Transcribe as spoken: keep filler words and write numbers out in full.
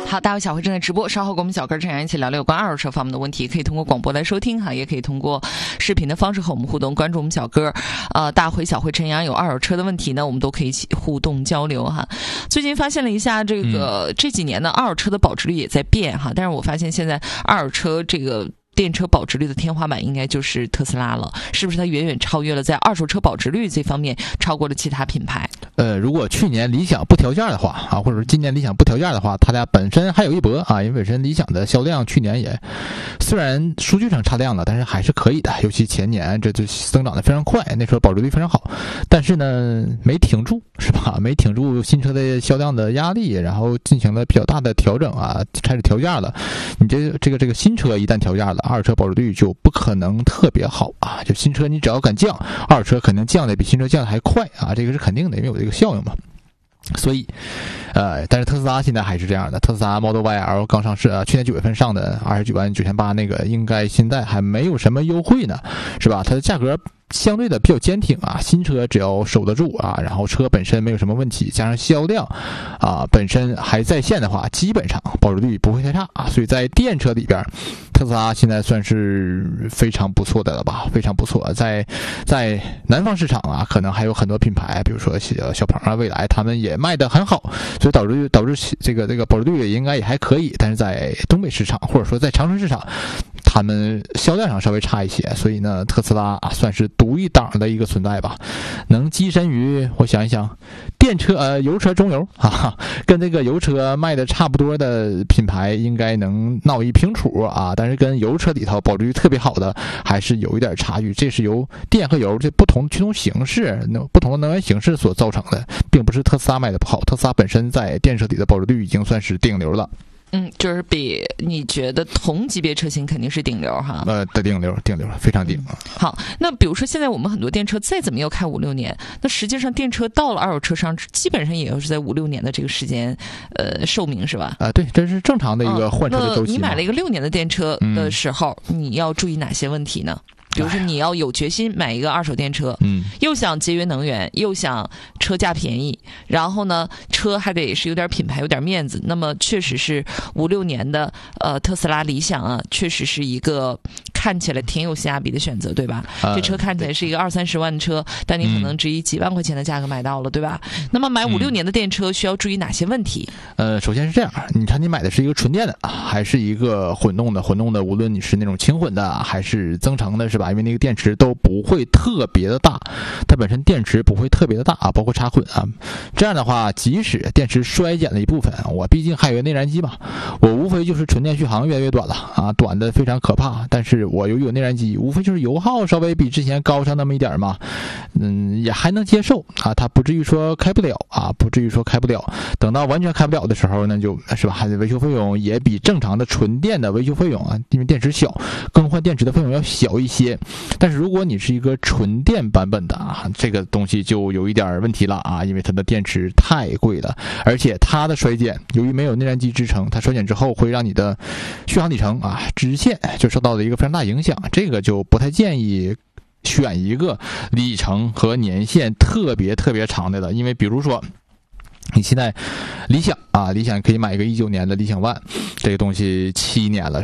好，大卫小慧正在直播，稍后跟我们小哥陈阳一起聊聊有关二手车方面的问题，可以通过广播来收听哈，也可以通过视频的方式和我们互动，关注我们小哥，呃，大辉、小慧、陈阳有二手车的问题呢，我们都可以一起互动交流哈。最近发现了一下这个、嗯、这几年的二手车的保值率也在变哈，但是我发现现在二手车这个电车保值率的天花板应该就是特斯拉了，是不是它远远超越了在二手车保值率这方面超过了其他品牌？ 呃，如果去年理想不调价的话啊，或者说今年理想不调价的话，它俩本身还有一搏啊，因为本身理想的销量去年也虽然数据上差量了，但是还是可以的，尤其前年这就增长的非常快，那时候保值率非常好，但是呢没挺住是吧？没挺住新车的销量的压力，然后进行了比较大的调整啊，开始调价了。你这这个这个新车一旦调价了，二手车保值率就不可能特别好啊！就新车你只要敢降，二手车肯定降的比新车降的还快啊！这个是肯定的，因为有这个效应嘛。所以，呃，但是特斯拉现在还是这样的。特斯拉 Model Y L 刚上市啊，去年九月份上的二十九万九千八，那个应该现在还没有什么优惠呢，是吧？它的价格相对的比较坚挺啊，新车只要守得住啊，然后车本身没有什么问题，加上销量啊本身还在线的话，基本上保值率不会太差啊。所以在电车里边，特斯拉现在算是非常不错的了吧，非常不错。在在南方市场啊，可能还有很多品牌，比如说小鹏啊、蔚来，他们也卖得很好，所以导致导致这个这个保值率应该也还可以。但是在东北市场或者说在长春市场，他们销量上稍微差一些，所以呢，特斯拉啊算是独一档的一个存在吧，能跻身于我想一想，电车呃油车中游啊，跟这个油车卖的差不多的品牌应该能闹一平处啊，但是跟油车里头保值率特别好的还是有一点差距，这是由电和油这不同驱动形式、不同的能源形式所造成的，并不是特斯拉卖的不好，特斯拉本身在电车里的保值率已经算是顶流了。 嗯，就是比你觉得同级别车型肯定是顶流哈。 呃，的顶流，顶流，非常顶。 嗯、好，那比如说现在我们很多电车再怎么要开五六年，那实际上电车到了二手车上，基本上也要是在五六年的这个时间，呃，寿命是吧？ 啊、呃，对，这是正常的一个换车的周期、 嗯。你买了一个六年的电车的时候，嗯、你要注意哪些问题呢？比如说你要有决心买一个二手电车，嗯，又想节约能源，又想车价便宜，然后呢，车还得是有点品牌、有点面子。那么确实是五六年的呃特斯拉、理想啊，确实是一个看起来挺有性价比的选择，对吧？呃、这车看起来是一个二三十万的车，但你可能只以几万块钱的价格买到了，对吧？嗯、那么买五六年的电车需要注意哪些问题？ 呃，首先是这样，你看你买的是一个纯电的，还是一个混动的？混动的，无论你是那种轻混的还是增程的，是吧？因为那个电池都不会特别的大，它本身电池不会特别的大啊，包括插混啊。这样的话，即使电池衰减了一部分，我毕竟还有内燃机嘛，我无非就是纯电续航越来越短了啊，短的非常可怕。但是我由于有内燃机，无非就是油耗稍微比之前高上那么一点嘛，嗯，也还能接受啊，它不至于说开不了啊，不至于说开不了。等到完全开不了的时候呢，就是吧，还得维修费用也比正常的纯电的维修费用啊，因为电池小，更换电池的费用要小一些。但是如果你是一个纯电版本的啊，这个东西就有一点问题了啊，因为它的电池太贵了，而且它的衰减，由于没有内燃机支撑，它衰减之后会让你的续航里程啊直线就受到了一个非常大影响，这个就不太建议选一个里程和年限特别特别长的了，因为比如说你现在理想啊，理想可以买一个一九年的理想 ONE， 这个东西七年了。